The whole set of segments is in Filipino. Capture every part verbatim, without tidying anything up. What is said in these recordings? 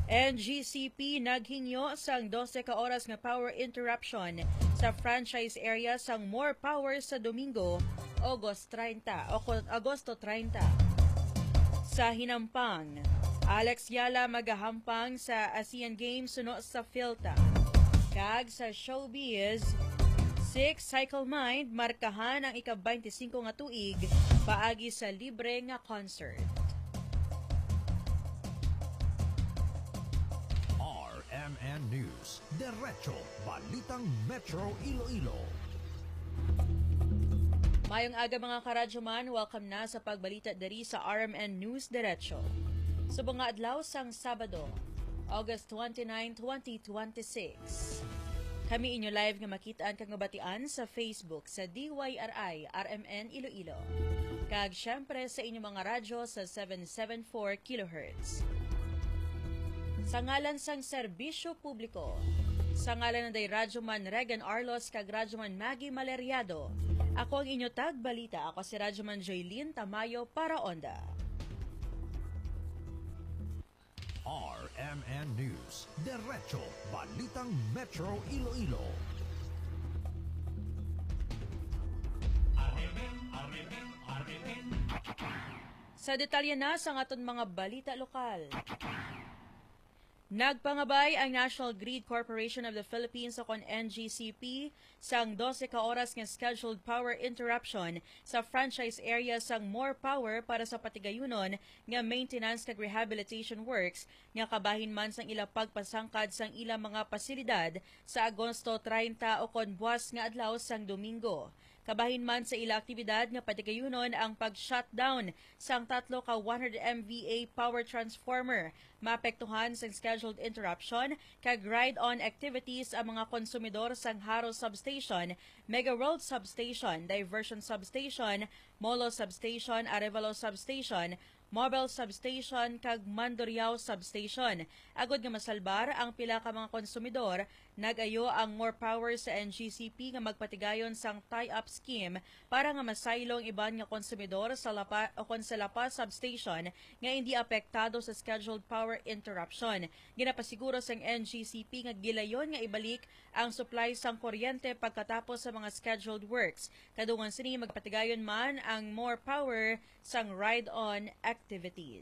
N G C P naghingyo sang dose ka oras nga power interruption sa franchise area sang More Power sa Domingo, August thirty o Agosto thirty. Sa hinampang, Alex Yala magahampang sa Asian Games suno sa Filta. Kag sa showbiz, Six Cycle Mind markahan ang ika-twenty-five nga tuig paagi sa libre nga concert. R M N News, Diretso Balitang Metro Iloilo. Mayong aga mga karadyoman, welcome na sa pagbalita diri sa R M N News Diretso. Subong nga adlaw sang Sabado, August twenty-ninth, twenty twenty-six. Kami inyo live nga makitaan kag mabatian sa Facebook sa D Y R I R M N Iloilo. Kag syempre sa inyong mga radyo sa seven seventy-four kilohertz. Sa ngalan sang serbisyo publiko, sa ngalan ng day Radyoman Regan Arlos kag Radyoman Maggie Maleriado, ako ang inyo tagbalita. Ako si Radyoman Joylene Tamayo para Onda. R M N News, Diretso Balitang Metro Iloilo. Sa detalye na sa aton mga balita lokal. Nagpangabay ang National Grid Corporation of the Philippines o kon N G C P sang dose ka oras nga scheduled power interruption sa franchise area sang More Power para sa patigayunon nga maintenance kag rehabilitation works nga kabahin man sang ila pagpasangkad sang ila mga pasilidad sa Agosto thirty o kon buwas nga adlaw sang Domingo. Kabahin man sa ila aktibidad nga patigayunon ang pag-shutdown sang tatlo ka one hundred M V A power transformer. Maapektuhan sang scheduled interruption kag ride-on activities ang mga konsumidor sang Haro Substation, Mega World Substation, Diversion Substation, Molo Substation, Arevalo Substation, Mobile Substation kag Mandurriao Substation. Agod nga masalbar ang pila ka mga konsumidor, nag-ayo ang More Power sa N G C P nga magpatigayon sang tie-up scheme para nga masaylong iban nga konsumidor sa Lapa o kon sa Lapa Substation nga hindi apektado sa scheduled power interruption. Ginapasiguro sang N G C P nga gilayon nga ibalik ang supply sang kuryente pagkatapos sa mga scheduled works. Kadungan sini magpatigayon man ang More Power sang ride-on activities.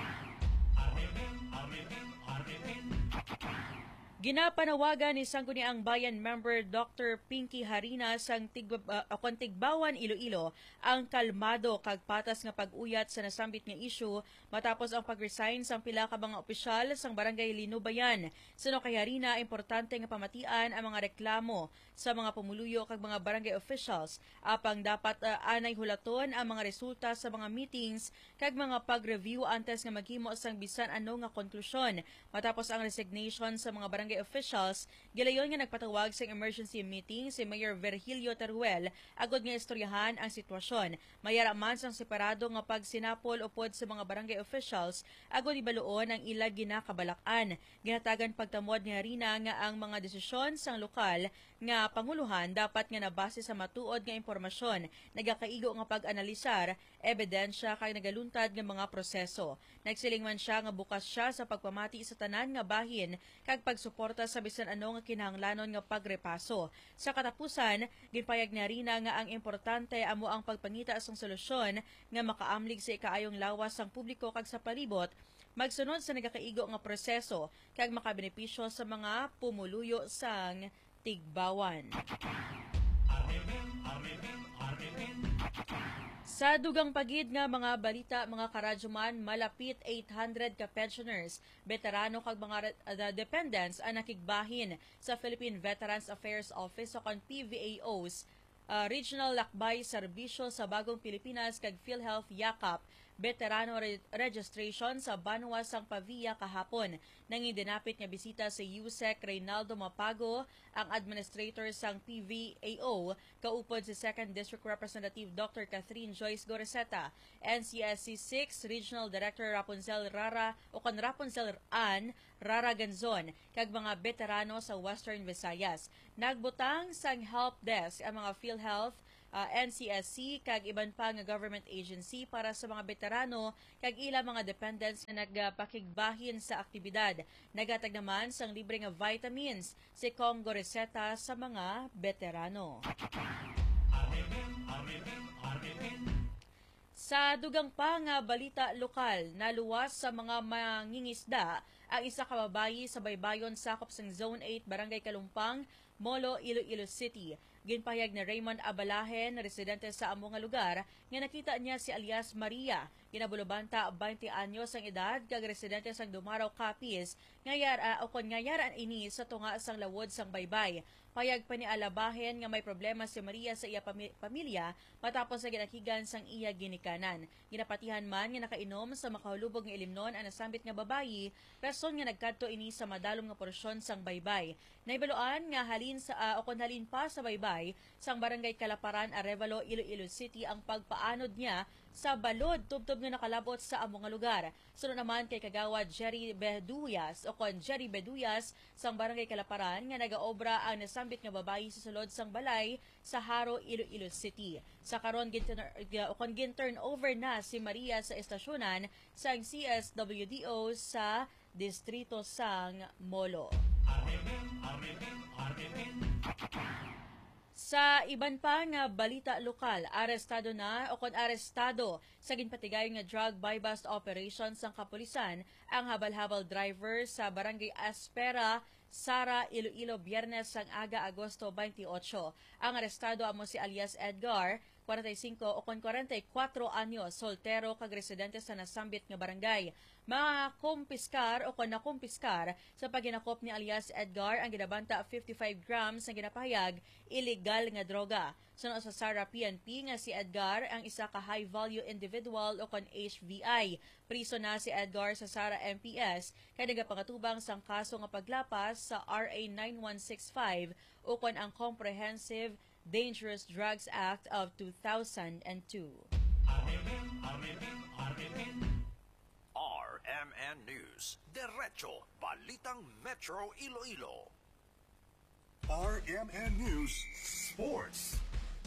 Ginapanawagan ni Sangguniang Bayan member Doctor Pinky Harina sang tig, uh, Tigbawan Iloilo ang kalmado kag patas nga pag-uyat sa nasambit nga issue matapos ang pag-resign sang pila ka mga opisyal sang Barangay Linubayan. Suno kay Harina, importante nga pamatian ang mga reklamo sa mga pumuluyo kag mga barangay officials apang dapat uh, anay hulaton ang mga resulta sa mga meetings kag mga pag-review antes nga maghimo sang bisan ano nga konklusyon. Matapos ang resignation sa mga barangay officials, gilayon nga nagpatawag sa emergency meeting si Mayor Virgilio Teruel agod nga istoryahan ang sitwasyon. Mayara man sang separado nga pagsinapol upod sa mga barangay officials agod ibaluon ang ila ginakabalakan. Ginatagan pagtamod ni Harina nga ang mga desisyon sang lokal nga panguluhan dapat nga nabase sa matuod nga impormasyon, nagakaigo nga pag-analisar, ebidensya kay nagaluntad nga mga proseso. Nagsiling man siya nga bukas siya sa pagpamati sa tanan nga bahin kag pagsuporta sa bisan ano nga kinahanglanon nga pagrepaso. Sa katapusan, ginpayag ni Harina nga ang importante amo ang pagpangita sang solusyon nga makaamlig sa ikaayong lawas sang publiko kag sa palibot, magsunod sa nagakaigo nga proseso kag makabenepisyo sa mga pumuluyo sang Tigbawan. Sa dugang pagid nga mga balita mga karadyoman, malapit eight hundred ka pensioners, veterano kag mga uh, dependents ang nakigbahin sa Philippine Veterans Affairs Office o kon P V A Os, uh, Regional Lakbay Serbisyo sa Bagong Pilipinas kag PhilHealth Yakap veterano re- registration sa Banwa sang Pavia kahapon. Nang dinapit nga bisita sa U S E C Reynaldo Mapago, ang administrator sang P V A O, kaupod si second District Representative Doctor Catherine Joyce Goreseta, N C S C six Regional Director Rapunzel Rara o kon Rapunzel Ann Rara Ganzon, kag mga veterano sa Western Visayas. Nagbutang sang help desk ang mga PhilHealth uh, N C S C kag iban pa nga government agency para sa mga veterano kag ila mga dependents na nagpakigbahin sa aktibidad. Nagatag naman sang libre nga vitamins si Congo Reseta sa mga veterano. Sa dugang pa nga balita lokal, naluwas sa mga mangingisda ang isa ka babayi sa baybayon sakop sang Zone eight, Barangay Kalumpang, Molo, Iloilo City. Ginpahayag ni Raymond Abalahen, residente sa amo nga lugar, nga nakita niya si alias Maria, ginabulobanta twenty anyos ang edad, kag residente sang Dumaraw, Capiz, ngayar uh, o kon ngayaran ini sa tunga sang lawod sang baybay. Payag pa ni Alabahen nga may problema si Maria sa iya pami- pamilya matapos sa ginakigan sang iya ginikanan. Ginapatihan man nga nakainom sa makahulubog nga ilimnon ang nasambit nga babayi, rason nga nagkadto ini sa madalom nga porsyon sang baybay. Naibaluan nga halin sa uh, o kon halin pa sa baybay sang Barangay Kalaparan, Arevalo, Iloilo City ang pagpaanod niya sa balod tubtob nga nakalabot sa among nga lugar. Sunod naman kay Kagawad Jerry Beduyas o kon Jerry Beduyas sang Barangay Kalaparan nga nagaobra ang nasambit nga babayi sa sulod sang balay sa Haro, Iloilo City. Sa karon o kon gin-turn over na si Maria sa estasyonan sang C S W D O sa distrito sang Molo. Sa iban pa nga balita lokal, arestado na o kon arestado sa ginpatigayon nga drug buy-bust operation sang kapulisan ang habal-habal driver sa Barangay Aspera, Sara, Iloilo, Biyernes sang aga Agosto twenty-eight. Ang arestado amo si alias Edgar, forty-five o kon forty-four anyos, soltero kag residente sa nasambit nga barangay. Makumpiskar o kon nakumpiskar sa paginakop ni alias Edgar ang ginabanta fifty-five grams ng ginapahayag illegal nga droga. Sunod sa Sara P N P nga si Edgar ang isa ka high-value individual o kon H V I. Priso na si Edgar sa Sara M P S kay nagapangatubang sang kaso nga paglapas sa R A nine one six five o kon ang Comprehensive Dangerous Drugs Act of two thousand two. R M N News, Derecho, Balitang Metro Iloilo. R M N News Sports.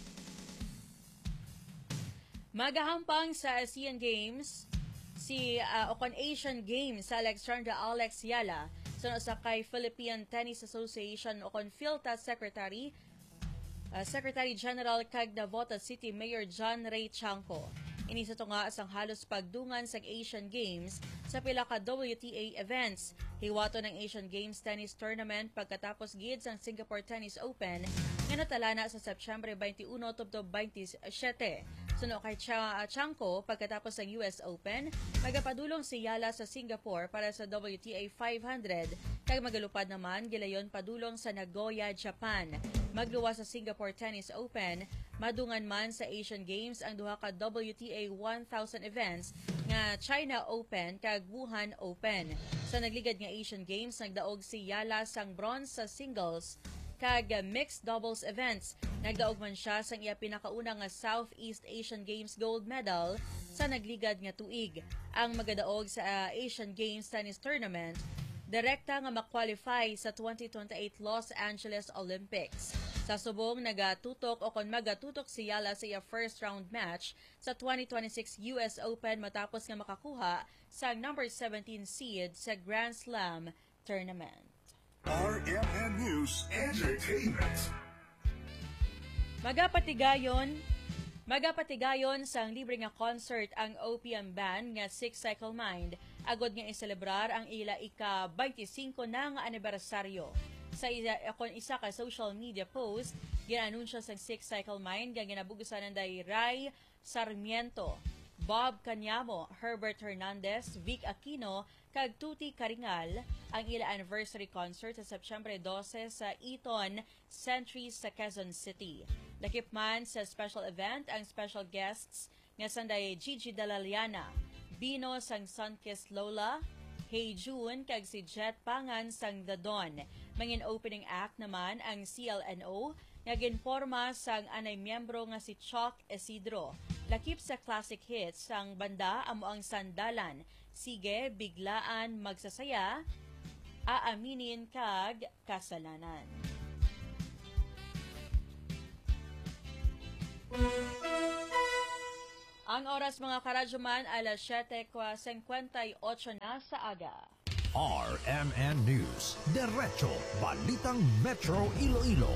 Magahampang sa Asian Games si uh, o kon Asian Games sa Alexandra Alex Yala sunod sa kay Philippine Tennis Association o kon PhilTA Secretary uh, Secretary General kag Davao City Mayor John Ray Chanco. Ini sa tunga sang halos pagdungan sa Asian Games sa pila ka W T A events. Hiwato ng Asian Games Tennis Tournament pagkatapos gid sang Singapore Tennis Open nga natala na sa September twenty-one tubtob twenty-seven. Suno kay Ch- Chanco pagkatapos ng U S Open, magapadulong si Yala sa Singapore para sa W T A five hundred kag magalupad naman gilayon padulong sa Nagoya, Japan. Magluwas sa Singapore Tennis Open, madungan man sa Asian Games ang duha ka W T A one thousand events nga China Open kag Wuhan Open. Sa nagligad nga Asian Games, nagdaog si Yala sang bronze sa singles kag mixed doubles events. Nagdaog man siya sang iya pinakauna nga Southeast Asian Games gold medal sa nagligad nga tuig. Ang magadaog sa uh, Asian Games Tennis Tournament, direkta nga makwalify sa twenty twenty-eight Los Angeles Olympics. Sa subong nagatutok o kon magatutok si Yala sa iya first round match sa twenty twenty-six U S Open matapos nga makakuha sa number seventeen seed sa Grand Slam tournament. R M N News Entertainment. Magapatigayon, magapatigayon sang libre nga concert ang O P M band nga Six Cycle Mind agod nga iselebrar ang ila ika twenty-five na nga anibersaryo. Sa isa, akon isa ka social media post, ginanunsyo sa Six Cycle Mind nga ginabugusan ng day Ray Sarmiento, Bob Canyamo, Herbert Hernandez, Vic Aquino, kag Tuti Karingal ang ila anniversary concert sa September twelve sa Eton Century sa Quezon City. Lakip man sa special event ang special guests nga sanday Gigi Dalaliana, Bino sang Sunkissed Lola, Hey June kag si Jet Pangan sang The Dawn. Mangin opening act naman ang C L N O nga ginporma sang anay miyembro nga si Chuck Isidro. Lakip sa classic hits sang banda amo ang Sandalan, Sige, Biglaan, Magsasaya, Aaminin kag Kasalanan. Ang oras mga karadyoman, alas siyete fifty-eight na sa aga. R M N News, Derecho, Balitang Metro Iloilo.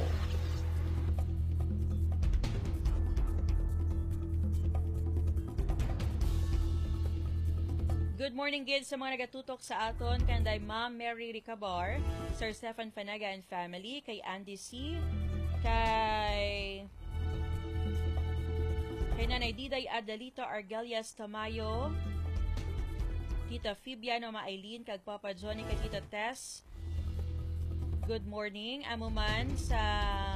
Good morning, kids, sa mga nagatutok sa aton, kanday Ma'am Mary Ricabar, Sir Stefan Fanaga and family, kay Andy C, kay kay Nanay Diday Adalito Argelias Tamayo, Tita Fibiano Maylin, kag Papa Johnny, kay Tita Tess. Good morning, amuman sa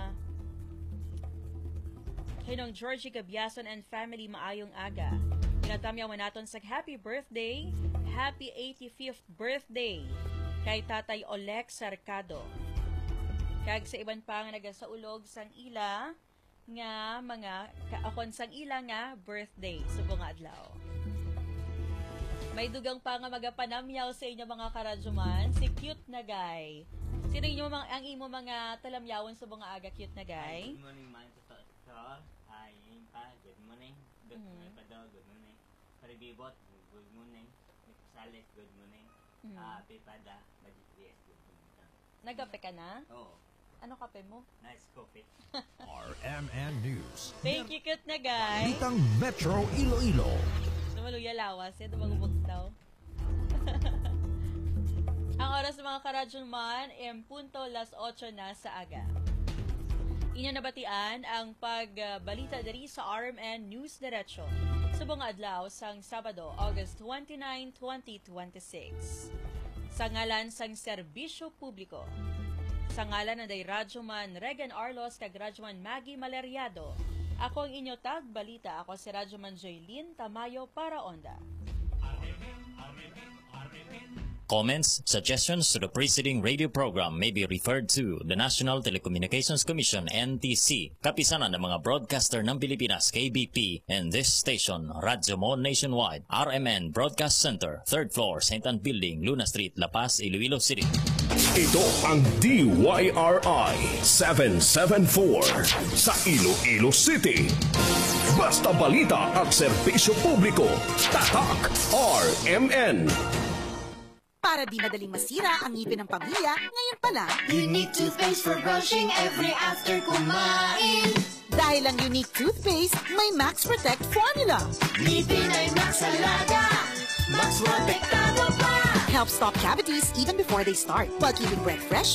Hinong Georgie Gabiason and family, maayong aga. Pinatamyaw naton sa happy birthday, happy eighty-fifth birthday kay Tatay Olek Sarcado. Kag sa iban pang nagasaulog sang ila nga mga kaakon sang ila nga birthday subong adlaw. May dugang pa nga magapanamyaw sa inyo mga karadyoman, si cute na guy. Sino inyo mga ang imo mga talamyawon sa mga aga, cute na guy? Good morning, man. Ito, ito. Ay, yun pa. Good morning. Good morning pa daw. Good morning. Paribibot. Good morning. Sales. Good morning. Ah, Pipada. Magic yes. Good morning. Nagape ka na? Oo. Ano kape mo? Nice coffee. R M N News. Thank you, cute na guy. Balitang Metro Iloilo. Lumaluya lawas. Yan, dumagubog daw. Ang oras ng mga karadyon man, em punto las ocho na sa aga. Inyo nabatian ang pagbalita diri sa R M N News Derecho sa buong adlaw sang Sabado, August twenty-ninth, twenty twenty-six. Sa ngalan sang serbisyo publiko, sa ngalan na day Radyoman Regan Arlos kag Radyoman Maggie Maleriado, ako ang inyo tag balita. Ako si Radyoman Joylyn Tamayo para Onda. Comments, suggestions to the preceding radio program may be referred to the National Telecommunications Commission N T C, kapisanan ng mga broadcaster ng Pilipinas K B P, and this station, Radyo Mo Nationwide, R M N Broadcast Center, third floor, Saint Anne Building, Luna Street, La Paz, Iloilo City. Ito ang D Y R I seven seven four sa Iloilo City. Basta balita at serbisyo publiko. Tatak R M N. Para di madaling masira ang ngipin ng pamilya, ngayon pa lang, Unique toothpaste for brushing every after kumain. dahil ang Unique toothpaste may Max Protect formula. Ngipin ay Max Alaga, Max Protektado pa. Help stop cavities even before they start, while keeping breath fresh